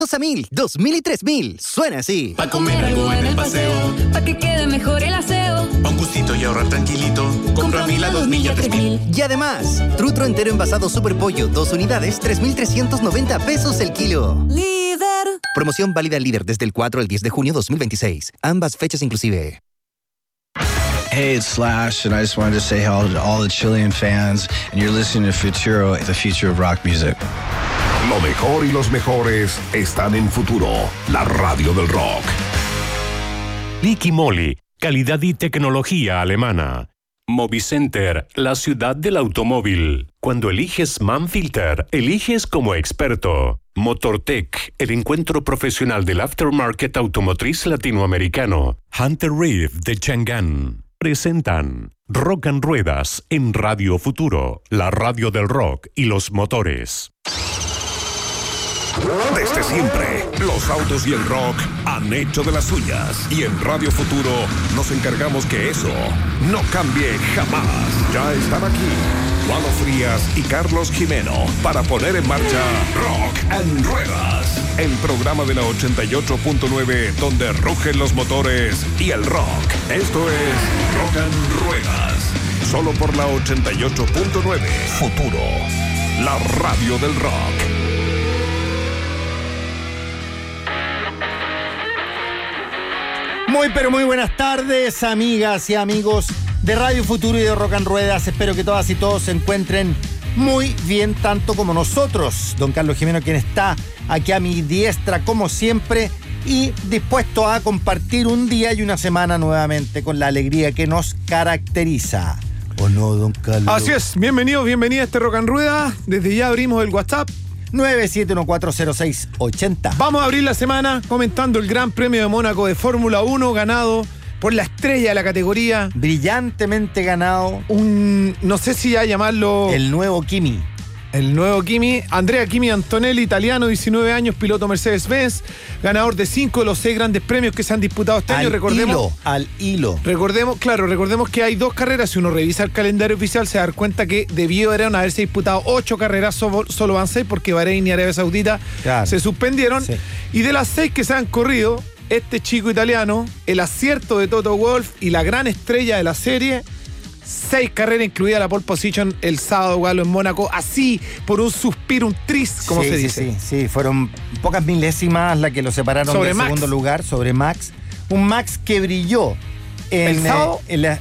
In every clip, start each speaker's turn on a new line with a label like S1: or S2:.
S1: A 1000, 2000 y 3000. Suena así.
S2: Pa' comer algo en el paseo,
S3: pa' que quede mejor el aseo.
S2: Pa' un gustito y ahorrar tranquilito. Compra a 1000 a 2000 y a 3000.
S1: Y además, trutro entero envasado Super Pollo, 2 unidades, 3,390 pesos el kilo.
S3: Líder.
S1: Promoción válida en Líder desde el 4 al 10 de junio 2026. Ambas fechas inclusive.
S4: Hey, it's Slash, and I just wanted to say hello to all the Chilean fans, and you're listening to Futuro, the future of rock music.
S5: Lo mejor y los mejores están en Futuro, la radio del rock.
S6: Liqui Moly, calidad y tecnología alemana. Movicenter, la ciudad del automóvil. Cuando eliges Manfilter, eliges como experto. Motortech, el encuentro profesional del aftermarket automotriz latinoamericano. Hunter Reef de Chang'an. Presentan Rock and Ruedas en Radio Futuro, la radio del rock y los motores.
S5: Desde siempre, los autos y el rock han hecho de las suyas. Y en Radio Futuro nos encargamos que eso no cambie jamás. Ya están aquí Juan Frías y Carlos Jimeno para poner en marcha Rock and Ruedas, el programa de la 88.9 donde rugen los motores y el rock. Esto es Rock and Ruedas, solo por la 88.9 Futuro, la radio del rock.
S7: Muy pero muy buenas tardes, amigas y amigos de Radio Futuro y de Rock and Ruedas. Espero que todas y todos se encuentren muy bien, tanto como nosotros. Don Carlos Jimeno, quien está aquí a mi diestra como siempre y dispuesto a compartir un día y una semana nuevamente con la alegría que nos caracteriza. ¿O no, don Carlos?
S8: Así es, bienvenido, bienvenida a este Rock and Rueda. Desde ya abrimos el WhatsApp
S7: 971400680.
S8: Vamos a abrir la semana comentando el Gran Premio de Mónaco de Fórmula 1 ganado por la estrella de la categoría.
S7: Brillantemente ganado.
S8: No sé si ya llamarlo...
S7: El nuevo Kimi.
S8: El nuevo Kimi. Andrea Kimi Antonelli, italiano, 19 años, piloto Mercedes-Benz, ganador de 5 de los 6 grandes premios que se han disputado este año.
S7: Al hilo.
S8: Recordemos que hay 2 carreras. Si uno revisa el calendario oficial, se da cuenta que debieron haberse disputado 8 carreras, solo van 6 porque Bahrein y Arabia Saudita se suspendieron. Sí. Y de las 6 que se han corrido, este chico italiano, el acierto de Toto Wolff y la gran estrella de la serie, 6 carreras, incluida la pole position el sábado galo en Mónaco, así por un suspiro, un tris, como se dice.
S7: Sí, fueron pocas milésimas las que lo separaron del segundo lugar sobre Max. Un Max que brilló
S8: ¿El sábado?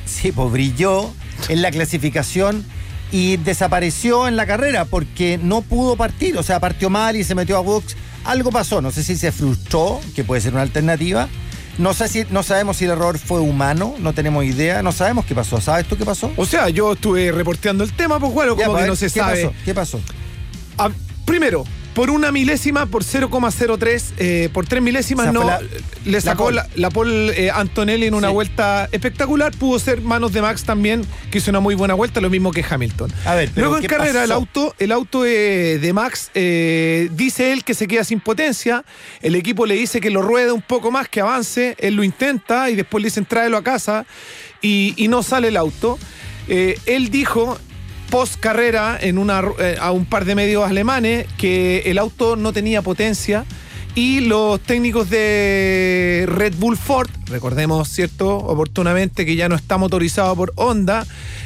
S7: Brilló en la clasificación y desapareció en la carrera porque no pudo partir, o sea, partió mal y se metió a box. Algo pasó, no sé si se frustró, que puede ser una alternativa. No sabemos si el error fue humano, no tenemos idea, no sabemos qué pasó. ¿Sabes tú qué pasó?
S8: O sea, yo estuve reporteando el tema, pues bueno, como que no se sabe.
S7: ¿Qué pasó?
S8: Primero, por una milésima, por 0,03, por 3 milésimas, le sacó la pole Antonelli en una vuelta espectacular. Pudo ser manos de Max también, que hizo una muy buena vuelta, lo mismo que Hamilton.
S7: A ver,
S8: luego en carrera, el auto de Max, dice él que se queda sin potencia. El equipo le dice que lo ruede un poco más, que avance. Él lo intenta y después le dicen tráelo a casa y no sale el auto. Él dijo post carrera a un par de medios alemanes que el auto no tenía potencia y los técnicos de Red Bull Ford, recordemos, cierto, oportunamente que ya no está motorizado por Honda,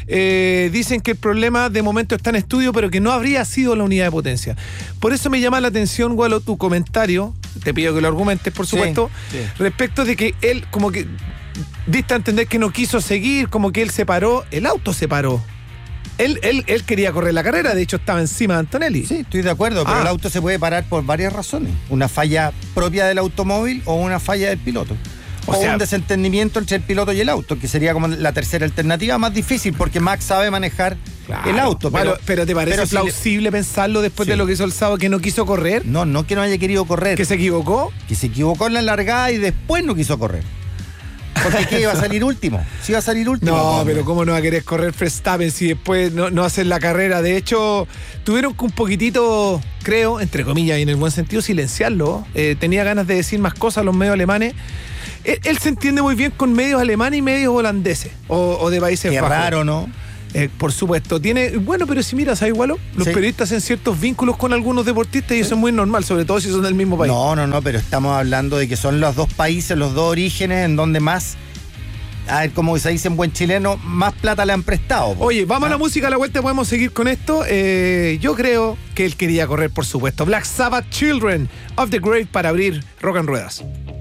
S8: dicen que el problema de momento está en estudio, pero que no habría sido la unidad de potencia. Por eso me llama la atención, Gualo, tu comentario, te pido que lo argumentes, por supuesto, respecto de que él como que diste a entender que no quiso seguir, como que él se paró, el auto se paró. Él quería correr la carrera, de hecho estaba encima de Antonelli.
S7: Sí, estoy de acuerdo, pero el auto se puede parar por varias razones. Una falla propia del automóvil o una falla del piloto. O un desentendimiento entre el piloto y el auto, que sería como la tercera alternativa, más difícil, porque Max sabe manejar el auto.
S8: Pero ¿te parece plausible pensarlo después de lo que hizo el sábado, que no quiso correr?
S7: No que no haya querido correr.
S8: ¿Que se equivocó?
S7: Que se equivocó en la largada y después no quiso correr. Porque ¿qué iba a salir último? Si iba a salir último.
S8: No, pero ¿cómo no va a querer correr Verstappen si después no hacen la carrera? De hecho, tuvieron que un poquitito, creo, entre comillas y en el buen sentido, silenciarlo. Tenía ganas de decir más cosas los medios alemanes. Él se entiende muy bien con medios alemanes y medios holandeses o de Países Bajos.
S7: Qué raro, ¿no?
S8: Por supuesto. Bueno, pero si miras a Igualo, los periodistas hacen ciertos vínculos con algunos deportistas y eso es muy normal, sobre todo si son del mismo país.
S7: No, pero estamos hablando de que son los dos países, los dos orígenes en donde más, a ver, como se dice en buen chileno, más plata le han prestado.
S8: Oye, vamos a la música, a la vuelta podemos seguir con esto. Yo creo que él quería correr, por supuesto. Black Sabbath, Children of the Grave, para abrir Rock and Ruedas.